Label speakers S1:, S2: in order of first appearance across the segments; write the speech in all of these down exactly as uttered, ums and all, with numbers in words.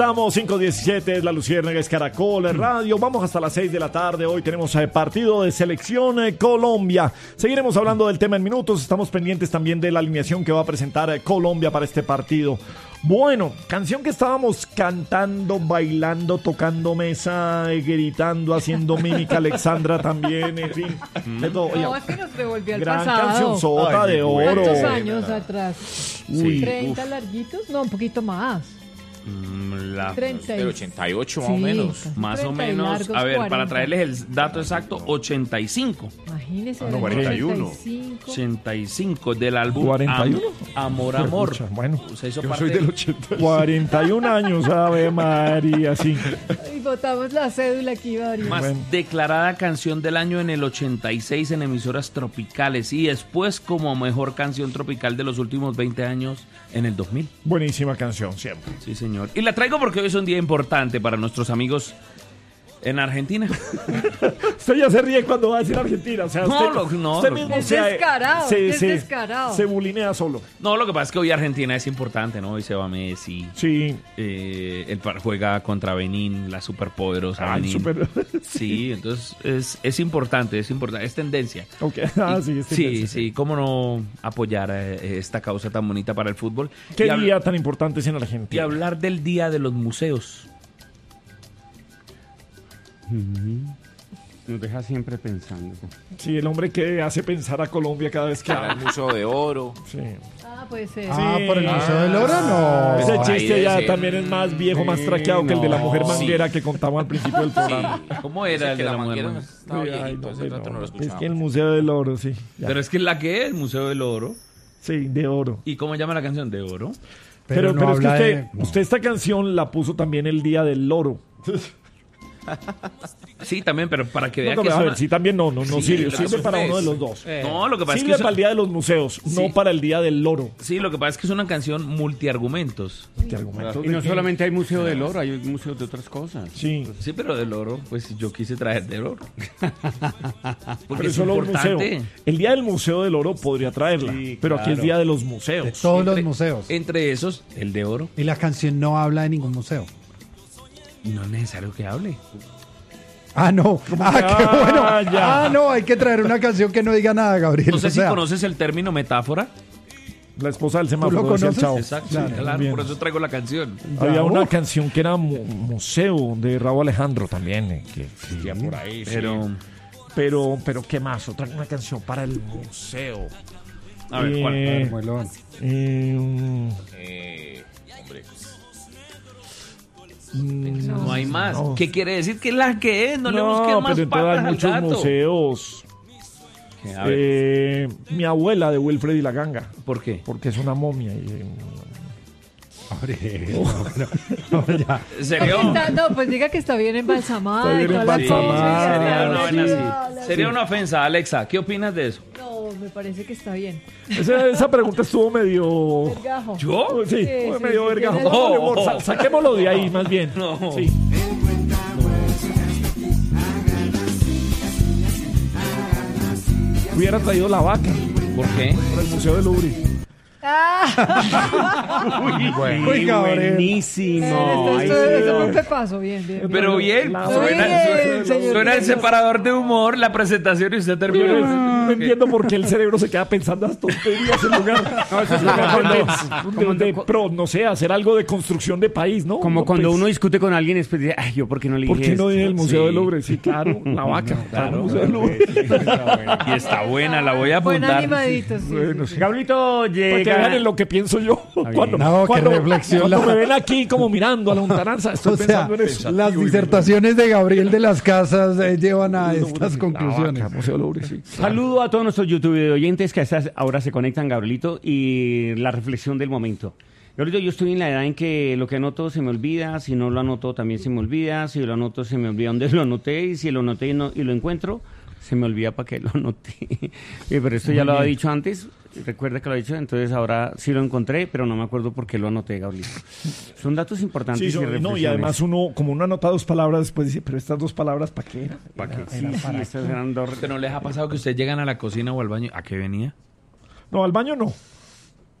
S1: Estamos cinco diecisiete, es la Luciérnaga, es Caracol Radio. Vamos hasta las seis de la tarde. Hoy tenemos eh, partido de selección eh, Colombia. Seguiremos hablando del tema en minutos. Estamos pendientes también de la alineación que va a presentar eh, Colombia para este partido. Bueno, canción que estábamos cantando, bailando, tocando mesa, eh, gritando, haciendo mímica. Alexandra también, en fin. De todo.
S2: No, es que nos devolvió al
S1: Gran
S2: pasado.
S1: canción sota de oro.
S2: ¿Cuántos años atrás?
S1: Uy,
S2: ¿treinta
S3: uf.
S2: larguitos? No, un poquito más.
S3: Mm, La,
S2: treinta.
S4: Del ochenta y ocho más
S2: Sí,
S4: o menos.
S2: casi
S3: más o
S2: treinta y
S3: menos,
S2: largos,
S3: a ver, para
S2: cuarenta.
S3: traerles el dato exacto, ochenta y cinco.
S2: Imagínese,
S4: Ah, no,
S2: era
S4: cuarenta y uno.
S2: ochenta y cinco.
S3: ochenta y cinco del álbum
S1: ¿cuarenta y uno?
S3: Am- Amor, Amor.
S1: Pucha, bueno,
S3: Se hizo
S4: Yo
S3: parte
S4: soy del ochenta.
S1: cuarenta y un años, Ave María, sí.
S2: Y botamos la cédula aquí, María.
S3: más
S1: Bueno.
S3: declarada canción del año en el ochenta y seis en emisoras tropicales y después como mejor canción tropical de los últimos veinte años en el dos mil.
S1: Buenísima canción, siempre.
S3: Sí, señor. Y la traigo porque hoy es un día importante para nuestros amigos en Argentina.
S1: Usted ya se ríe cuando va a decir Argentina. O sea,
S3: No,
S1: usted,
S3: lo- no,
S1: usted
S3: lo-
S1: mismo
S2: Es
S1: se,
S2: descarado,
S1: se,
S2: es
S1: se-
S2: descarado.
S1: se bulinea solo.
S3: No, lo que pasa es que hoy Argentina es importante, ¿no? Hoy se va Messi.
S1: Sí.
S3: Eh, el par juega contra Benín, la superpoderosa
S1: Ay,
S3: Benín.
S1: súper.
S3: Sí, entonces es, es importante, es importante, es tendencia.
S1: Ok. Ah,
S3: Y-
S1: sí, es
S3: sí,
S1: tendencia.
S3: sí, cómo no apoyar eh, esta causa tan bonita para el fútbol.
S1: Qué
S3: y, hab-
S1: día tan importante es en
S3: y
S1: Argentina.
S3: hablar del Día de los Museos.
S5: Nos deja siempre pensando.
S1: Sí, el hombre que hace pensar a Colombia cada vez que
S4: Para el
S1: habla.
S4: Museo de Oro.
S1: Sí.
S2: Ah, puede ser.
S6: Ah,
S1: Sí.
S6: por el Museo del Oro, no.
S1: Ese
S4: por ahí
S1: chiste
S4: debe
S1: ya
S4: ser.
S1: también es más viejo, más traqueado que el de la
S5: no.
S1: mujer
S4: Sí.
S1: manguera que contaba al principio del programa.
S3: ¿Cómo era el
S4: que
S3: de la,
S4: la
S3: mujer?
S4: manguera
S3: Manguera?
S4: estaba
S1: Ay,
S4: viejito,
S1: no,
S4: hace
S1: no,
S4: rato no lo
S1: es
S4: escuchaba.
S1: que el Museo del Oro, sí. Ya.
S3: Pero es que la que es, el Museo del Oro.
S1: Sí, de oro.
S3: ¿Y cómo llama la canción? ¿De oro?
S1: Pero,
S6: no
S1: pero es que
S6: habla
S1: usted,
S6: de- no.
S1: usted esta canción la puso también el día del loro.
S3: Sí, también, pero para que
S1: No,
S3: vea
S1: no,
S3: que
S1: a
S3: es
S1: ver,
S3: una-
S1: sí, también no, no, no
S3: Sí,
S1: sirve,
S3: lo
S1: sirve
S4: que
S1: para
S4: sucede
S1: uno de
S4: es-
S1: los dos.
S3: No, lo que pasa es
S1: Sirve
S3: que...
S1: para el
S3: es-
S1: día de los museos,
S3: Sí.
S1: no para el día del loro.
S3: Sí, lo que pasa es que es una canción multiargumentos.
S1: ¿Qué argumento
S5: Y
S1: de
S5: no
S1: qué?
S5: solamente hay Museo del Oro, hay museos de otras cosas.
S1: Sí,
S3: Sí, pero del oro, pues yo quise traer del oro. Porque
S1: pero
S3: es
S1: solo un museo.
S3: importante.
S1: El día del museo del oro podría traerla,
S5: Sí,
S1: pero aquí es
S5: claro.
S1: día de los museos.
S6: De todos
S3: Entre-
S6: los museos.
S3: Entre esos, el de oro.
S6: Y la canción no habla de ningún museo.
S3: No es necesario que hable.
S6: Ah, no. Ah,
S1: que-
S6: qué bueno.
S1: Ah, ya.
S6: Ah, no, hay que traer una canción que no diga nada, Gabriel.
S3: No sé
S6: O
S3: si
S6: sea,
S3: conoces el término metáfora.
S1: La esposa del
S6: ¿Tú
S1: semáforo
S6: lo
S1: decía el
S6: conoces?
S1: chavo.
S3: Exacto,
S6: Claro,
S3: sí, claro,
S1: bien.
S3: por eso traigo la canción.
S1: Había
S6: Ya,
S1: una
S6: uf.
S1: canción que era mu- museo de Raúl Alejandro también, eh, que existía por ahí. sí.
S3: Pero,
S1: Pero, pero ¿qué más? Otra una canción para el museo.
S3: a ver, ¿cuál?
S1: Eh,
S6: Muelón.
S1: eh,
S4: Eh, hombre.
S1: mm,
S3: No hay más.
S1: no.
S3: ¿Qué quiere decir que es la que es? No, le
S1: No,
S3: busques más
S1: pero entonces
S3: patas
S1: hay
S3: al
S1: muchos
S3: gato.
S1: museos.
S3: ¿Qué? A ver,
S1: Eh, mi abuela de Wilfred y la Ganga,
S3: ¿por qué?
S1: porque es una momia. Y, eh,
S6: Gabriel, no, no, no, ya.
S3: ¿Sería,
S2: Está- no, pues diga que está bien embalsamada.
S1: Está
S2: y
S1: bien
S2: toda la
S1: embalsamada.
S2: cosa, y
S3: sería
S2: está
S3: una vaina
S2: bien.
S3: así. Sería una ofensa, Alexa. ¿Qué opinas de eso?
S2: No, me parece que está bien.
S1: esa, esa pregunta estuvo medio...
S2: Vergajo.
S3: ¿Yo?
S1: Sí,
S2: Sí,
S1: fue
S2: sí,
S1: medio
S2: sí,
S1: vergajo.
S2: tiene-
S1: Vámonos,
S3: Oh, oh,
S1: sa-
S3: oh.
S1: saquémoslo de ahí, más bien.
S3: No.
S1: Sí. Hubiera traído la vaca
S3: ¿Por qué?
S1: para el Museo del Louvre.
S6: Uy, Gabriel.
S5: Buenísimo.
S2: Esto,
S5: Ay,
S2: esto,
S5: sí.
S2: esto fue un pepazo, bien, bien. bien.
S3: Pero bien,
S1: La
S3: suena,
S2: vaca.
S3: suena-
S2: Señor
S3: suena el
S2: Villalobos.
S3: separador de humor, la presentación y usted
S1: Yo
S3: termina.
S1: no, no entiendo por qué el cerebro se queda pensando las tonterías en lugar,
S5: No, eso es
S1: en
S5: como
S1: lugar
S5: cuando-
S1: de,
S5: como
S1: de- de
S5: cuando-
S1: pro, no sé, hacer algo de construcción de país, ¿no?
S5: Como
S1: No,
S5: cuando
S1: pues,
S5: uno discute con alguien y después dice, ay, yo por qué no le dije
S1: ¿por qué no
S5: esto?
S1: dije el Museo
S3: Sí.
S1: del Louvre? Sí, claro, la vaca.
S3: Claro.
S1: el Museo del Louvre.
S3: Y está buena, la voy a
S2: Buen
S3: apuntar.
S2: animadito, sí.
S1: Bueno,
S2: sí,
S1: sí.
S5: Gablito
S1: Para que vean
S5: llega.
S1: en lo que pienso yo. Cuando,
S6: No, qué
S1: cuando,
S6: reflexión
S1: cuando
S6: la-
S1: me ven aquí como mirando a la lontananza, estoy
S6: O sea,
S1: pensando en eso.
S6: las disertaciones de Gabriel de las Casas eh, llevan a estas
S1: La
S6: conclusiones.
S1: vaca, Museo del Louvre, sí.
S5: Saludo a todos nuestros YouTube oyentes que a estas ahora se conectan, Gabrielito, y la reflexión del momento. Gabrielito, yo estoy en la edad en que lo que anoto se me olvida, si no lo anoto también se me olvida, si lo anoto se me olvida dónde lo anoté, y si lo anoté y, no- y lo encuentro, se me olvida para qué lo anoté. Eh, Pero esto ya lo había dicho antes, recuerda que lo he dicho, entonces ahora sí lo encontré, pero no me acuerdo por qué lo anoté, Gabrielito. Son datos importantes
S1: Sí,
S5: y
S1: son- no, y
S5: reflexiones.
S1: además uno, como uno anota dos palabras, después dice, pero estas dos palabras, ¿para qué eran?
S5: ¿Para qué?
S1: Era-
S5: Sí,
S1: era
S5: sí,
S1: para-
S5: estas eran dos-
S3: ¿Pero no les ha pasado que ustedes llegan a la cocina o al baño? ¿A qué venía?
S1: No, al baño no.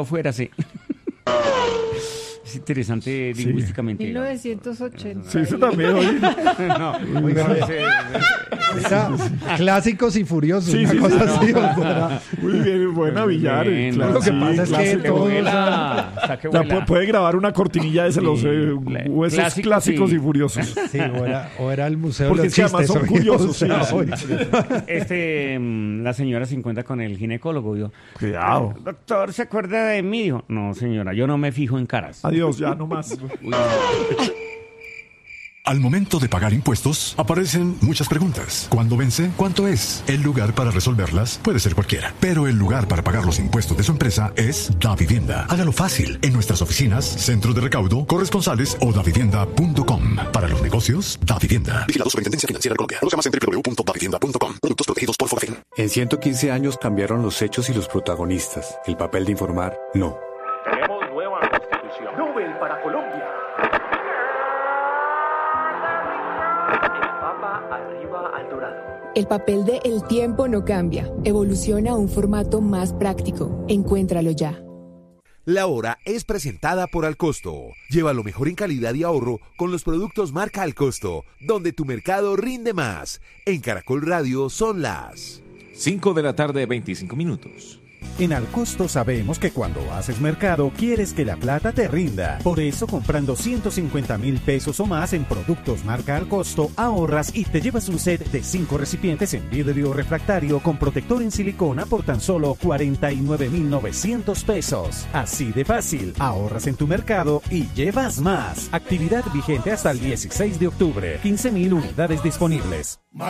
S5: lo fuera, sí. Es interesante
S1: Sí.
S5: lingüísticamente.
S2: mil novecientos ochenta.
S1: Sí, eso también, oye.
S5: No,
S6: Oiga,
S5: ese-
S6: Era clásicos y furiosos,
S1: Sí,
S6: una
S1: sí,
S6: cosa
S1: sí,
S6: así.
S1: no.
S6: o sea,
S1: Muy bien, buena Villar.
S5: Bien,
S1: claro,
S6: lo que
S1: sí,
S6: pasa es que
S1: clásico.
S6: todo-
S5: Vuela, saque
S1: O sea,
S5: vuela.
S1: pu- puede grabar una cortinilla de los
S5: Sí,
S1: eh,
S5: cla-
S1: huesos
S5: clásicos,
S1: clásicos
S5: sí.
S1: y furiosos.
S6: Sí, o era, o era el museo
S1: Porque
S6: de
S1: es
S6: los
S1: que además
S6: chistes.
S1: son
S6: oiga,
S1: curiosos,
S6: o sea,
S1: sí,
S6: oiga.
S5: Este, mm, la señora se encuentra con el ginecólogo. Yo,
S1: Cuidado.
S5: doctor, ¿se acuerda de mí? Dijo, no, señora, yo no me fijo en caras.
S1: Adiós, ya no más.
S7: Al momento de pagar impuestos, aparecen muchas preguntas. ¿Cuándo vence? ¿Cuánto es? El lugar para resolverlas puede ser cualquiera, pero el lugar para pagar los impuestos de su empresa es Davivienda. Hágalo fácil en nuestras oficinas, centros de recaudo, corresponsales o davivienda punto com. Para los negocios, Davivienda. Vigilado Superintendencia Financiera de Colombia. Conozca más en doble u doble u doble u punto davivienda punto com. Productos protegidos por Fogafín.
S8: En ciento quince años cambiaron los hechos y los protagonistas. El papel de informar, no.
S4: Tenemos nueva constitución. Nobel para Colombia.
S9: El papel de El Tiempo no cambia. Evoluciona a un formato más práctico. Encuéntralo ya.
S10: La Hora es presentada por Alcosto. Lleva lo mejor en calidad y ahorro con los productos marca Alcosto, donde tu mercado rinde más. En Caracol Radio son las
S4: cinco de la tarde, veinticinco minutos.
S11: En Alcosto sabemos que cuando haces mercado quieres que la plata te rinda. Por eso comprando ciento cincuenta mil pesos o más en productos marca Alcosto ahorras y te llevas un set de cinco recipientes en vidrio refractario con protector en silicona por tan solo cuarenta y nueve mil novecientos pesos. Así de fácil, ahorras en tu mercado y llevas más. Actividad vigente hasta el dieciséis de octubre. quince mil unidades disponibles.